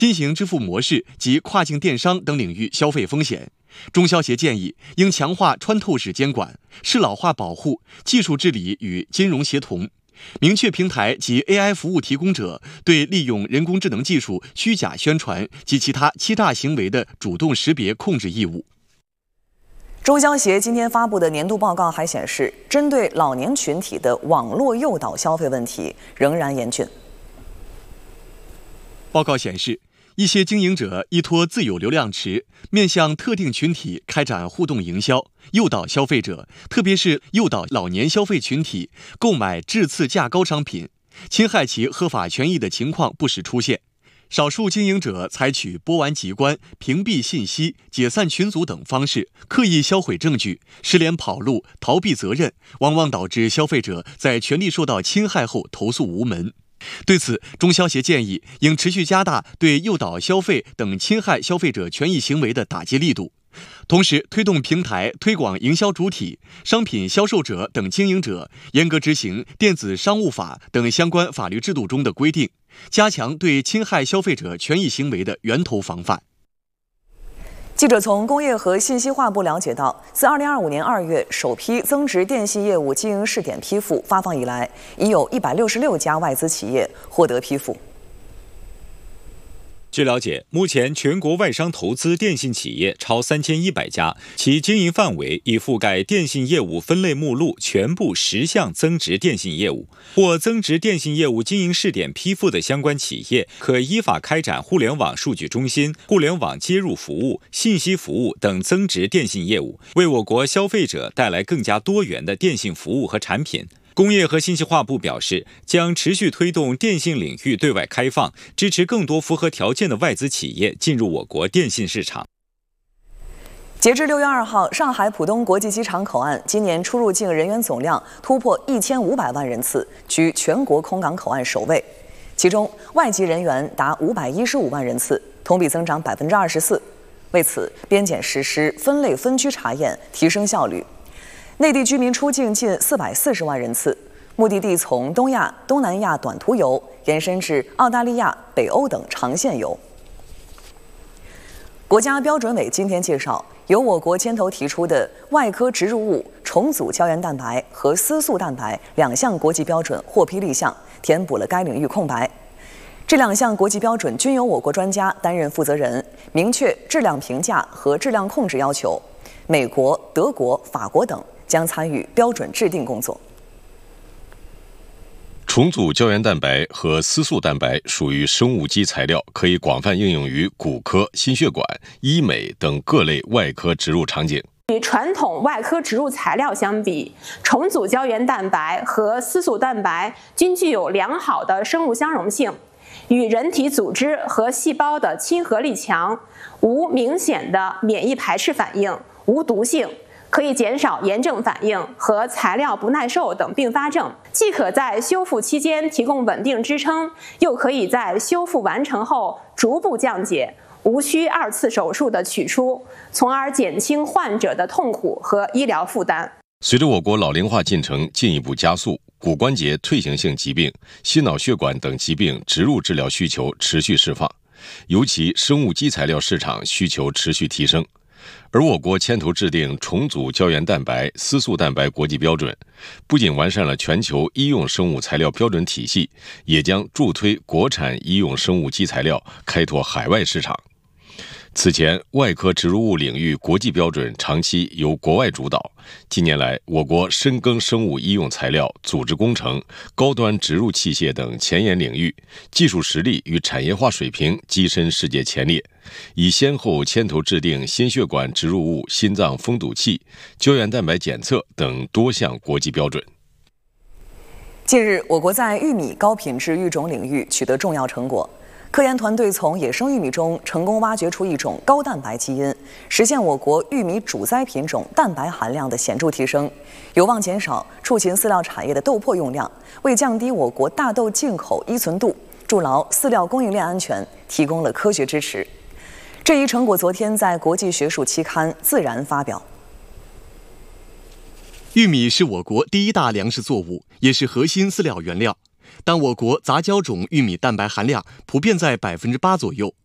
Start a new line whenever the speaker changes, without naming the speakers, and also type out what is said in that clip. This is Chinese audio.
新型支付模式及跨境电商等领域消费风险。中消协建议应强化穿透式监管、适老化保护、技术治理与金融协同，明确平台及 AI 服务提供者对利用人工智能技术虚假宣传及其他欺诈行为的主动识别控制义务。
中消协今天发布的年度报告还显示，针对老年群体的网络诱导消费问题仍然严峻。
报告显示，一些经营者依托自有流量池，面向特定群体开展互动营销，诱导消费者，特别是诱导老年消费群体购买质次价高商品，侵害其合法权益的情况不时出现。少数经营者采取播完即关、屏蔽信息、解散群组等方式，刻意销毁证据、失联跑路、逃避责任，往往导致消费者在权利受到侵害后投诉无门。对此，中消协建议应持续加大对诱导消费等侵害消费者权益行为的打击力度，同时推动平台、推广营销主体、商品销售者等经营者严格执行电子商务法等相关法律制度中的规定，加强对侵害消费者权益行为的源头防范。
记者从工业和信息化部了解到，自2025年2月首批增值电信业务经营试点批复发放以来，已有166家外资企业获得批复。
据了解，目前全国外商投资电信企业超3100家，其经营范围已覆盖电信业务分类目录全部10项增值电信业务。或增值电信业务经营试点批复的相关企业，可依法开展互联网数据中心、互联网接入服务、信息服务等增值电信业务，为我国消费者带来更加多元的电信服务和产品。工业和信息化部表示，将持续推动电信领域对外开放，支持更多符合条件的外资企业进入我国电信市场。
截至6月2号，上海浦东国际机场口岸今年出入境人员总量突破1500万人次，居全国空港口岸首位。其中，外籍人员达515万人次，同比增长24%。为此，边检实施分类分区查验，提升效率。内地居民出境近440万人次，目的地从东亚、东南亚短途游延伸至澳大利亚、北欧等长线游。国家标准委今天介绍，由我国牵头提出的外科植入物重组胶原蛋白和丝素蛋白2项国际标准获批立项，填补了该领域空白。这2项国际标准均由我国专家担任负责人，明确质量评价和质量控制要求。美国、德国、法国等将参与标准制定工作。
重组胶原蛋白和丝素蛋白属于生物基材料，可以广泛应用于骨科、心血管、医美等各类外科植入场景。
与传统外科植入材料相比，重组胶原蛋白和丝素蛋白均具有良好的生物相容性，与人体组织和细胞的亲和力强，无明显的免疫排斥反应，无毒性，可以减少炎症反应和材料不耐受等并发症，既可在修复期间提供稳定支撑，又可以在修复完成后逐步降解，无需2次手术的取出，从而减轻患者的痛苦和医疗负担。
随着我国老龄化进程进一步加速，骨关节退行性疾病、心脑血管等疾病植入治疗需求持续释放，尤其生物基材料市场需求持续提升。而我国牵头制定重组胶原蛋白、丝素蛋白国际标准，不仅完善了全球医用生物材料标准体系，也将助推国产医用生物基材料开拓海外市场。此前，外科植入物领域国际标准长期由国外主导。近年来，我国深耕生物医用材料、组织工程、高端植入器械等前沿领域，技术实力与产业化水平跻身世界前列，已先后牵头制定心血管植入物、心脏封堵器、胶原蛋白检测等多项国际标准。
近日，我国在玉米高品质育种领域取得重要成果。科研团队从野生玉米中成功挖掘出一种高蛋白基因，实现我国玉米主栽品种蛋白含量的显著提升，有望减少畜禽饲料产业的豆粕用量，为降低我国大豆进口依存度、筑牢饲料供应链安全提供了科学支持。这一成果昨天在国际学术期刊《自然》发表。
玉米是我国第一大粮食作物，也是核心饲料原料。但我国杂交种玉米蛋白含量普遍在8%左右，